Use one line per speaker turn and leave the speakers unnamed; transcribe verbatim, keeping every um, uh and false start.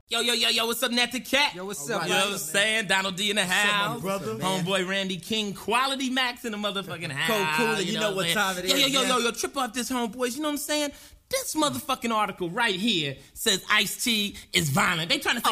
Yo, yo, yo, yo, what's up, Natty Cat?
Yo, what's
All
up,
right, You know
man?
what I'm saying? Donald D in the house.
my brother,
Homeboy Randy King, Quality Max in the motherfucking house.
Cold Cooler, you know what
I'm
time it
saying?
is,
Yo, yo, yo,
man.
yo, yo, trip off this, homeboys. You know what I'm saying? This motherfucking article right here says Ice-T is violent. They trying to say